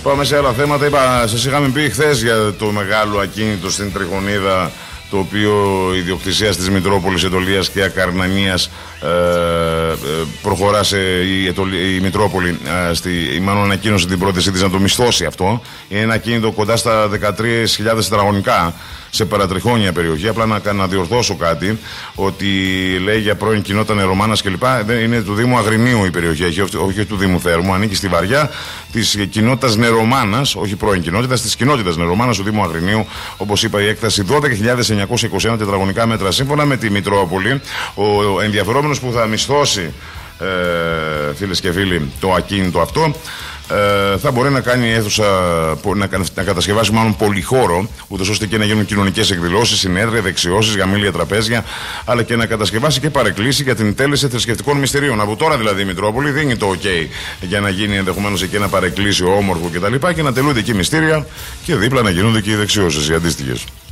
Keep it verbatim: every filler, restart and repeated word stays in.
Πάμε σε άλλα θέματα. Είπα, σας είχαμε πει χθες για το μεγάλο ακίνητο στην Τριχονίδα, το οποίο η ιδιοκτησία της Μητρόπολης, Ετωλείας και Ακαρνανίας ε, ε, προχωρά σε η, η Μητρόπολη, ε, στη, η μάλλον ανακοίνωσε την πρότασή της να το μισθώσει αυτό. Είναι ένα ακίνητο κοντά στα δεκατρείς χιλιάδες τετραγωνικά σε παρατριχόνια περιοχή. Απλά να, να διορθώσω κάτι, ότι λέει για πρώην κοινότητα Νερομάνας κλπ. Είναι του Δήμου Αγρινίου η περιοχή, όχι, όχι του Δήμου Θέρμου. Ανήκει στη βαριά της κοινότητας Νερομάνας, όχι πρώην κοινότητας, της κοινότητας Νερομάνας του Δήμου Αγρινίου. Όπως είπα, η έκταση δώδεκα χιλιάδες εννιακόσια είκοσι ένα τετραγωνικά μέτρα. Σύμφωνα με τη Μητρόπολη, ο ενδιαφερόμενος που θα μισθώσει, ε, φίλες και φίλοι, το ακίνητο αυτό, Ε, θα μπορεί να κάνει αίθουσα, να, να κατασκευάσει μάλλον πολυχώρο, ούτως ώστε και να γίνουν κοινωνικές εκδηλώσεις, συνέδρια, δεξιώσεις, γαμήλια, τραπέζια, αλλά και να κατασκευάσει και παρεκκλήσει για την τέλεση θρησκευτικών μυστηρίων. Από τώρα δηλαδή η Μητρόπολη δίνει το OK για να γίνει ενδεχομένως εκεί ένα παρεκκλήσιο όμορφο κτλ. Και, και να τελούνται εκεί μυστήρια και δίπλα να γίνονται και οι δεξιώσεις, οι αντίστοιχες.